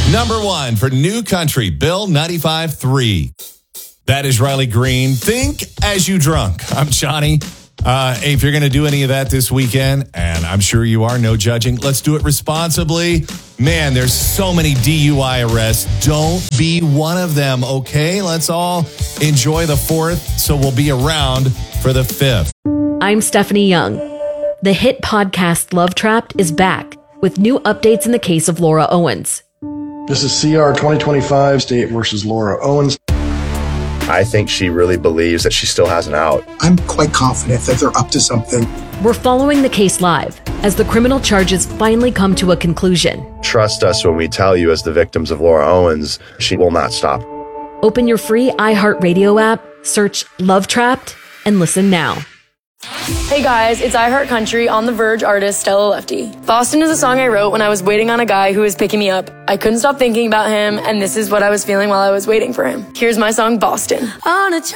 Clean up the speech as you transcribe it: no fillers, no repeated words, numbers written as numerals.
Number 1 for New Country, Bill 95.3. That is Riley Green. Think as you drunk. I'm Johnny. If you're going to do any of that this weekend, and I'm sure you are, no judging, let's do it responsibly. Man, there's so many DUI arrests. Don't be one of them, okay? Let's all enjoy the 4th, so we'll be around for the 5th. I'm Stephanie Young. The hit podcast Love Trapped is back with new updates in the case of Laura Owens. This is CR 2025, State versus Laura Owens. I think she really believes that she still has an out. I'm quite confident that they're up to something. We're following the case live as the criminal charges finally come to a conclusion. Trust us when we tell you, as the victims of Laura Owens, she will not stop. Open your free iHeartRadio app, search Love Trapped, and listen now. Hey guys, it's iHeartCountry on the Verge artist Stella Lefty. Boston is a song I wrote when I was waiting on a guy who was picking me up. I couldn't stop thinking about him, and this is what I was feeling while I was waiting for him. Here's my song, Boston. On a